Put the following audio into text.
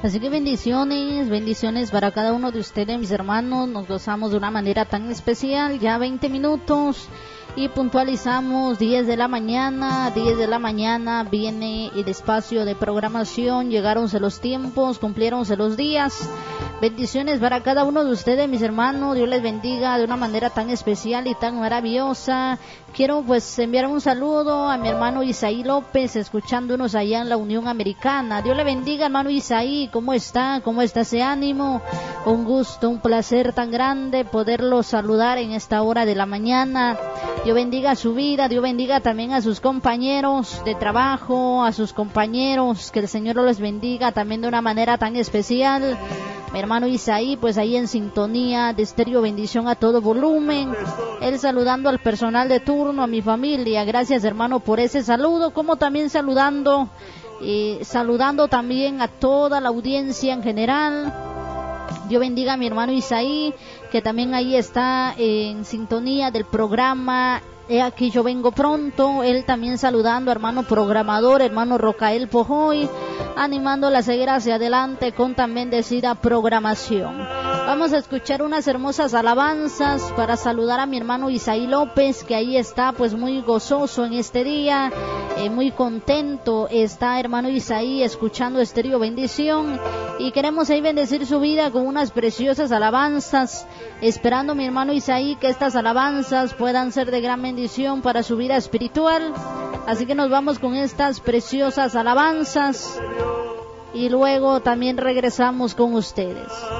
Así que bendiciones, bendiciones para cada uno de ustedes, mis hermanos. Nos gozamos de una manera tan especial, ya 20 minutos y puntualizamos 10 de la mañana. 10 de la mañana viene el espacio de programación, llegáronse los tiempos, cumpliéronse los días. Bendiciones para cada uno de ustedes, mis hermanos. Dios les bendiga de una manera tan especial y tan maravillosa. Quiero pues enviar un saludo a mi hermano Isaí López, escuchándonos allá en la Unión Americana. Dios le bendiga, hermano Isaí. ¿Cómo está? ¿Cómo está ese ánimo? Un gusto, un placer tan grande poderlo saludar en esta hora de la mañana. Dios bendiga su vida, Dios bendiga también a sus compañeros de trabajo, a sus compañeros, que el Señor los bendiga también de una manera tan especial. Mi hermano Isaí, pues ahí en sintonía de Estéreo Bendición a todo volumen. Él saludando al personal de turno, a mi familia. Gracias, hermano, por ese saludo, como también saludando también a toda la audiencia en general. Dios bendiga a mi hermano Isaí, que también ahí está en sintonía del programa He aquí yo vengo pronto. Él también saludando a hermano programador, hermano Rocael Pojoy, animándola a seguir hacia adelante con tan bendecida programación. Vamos a escuchar unas hermosas alabanzas para saludar a mi hermano Isaí López, que ahí está pues muy gozoso en este día, muy contento está hermano Isaí escuchando Estéreo Bendición, y queremos ahí bendecir su vida con unas preciosas alabanzas, esperando mi hermano Isaí que estas alabanzas puedan ser de gran bendición para su vida espiritual. Así que nos vamos con estas preciosas alabanzas y luego también regresamos con ustedes.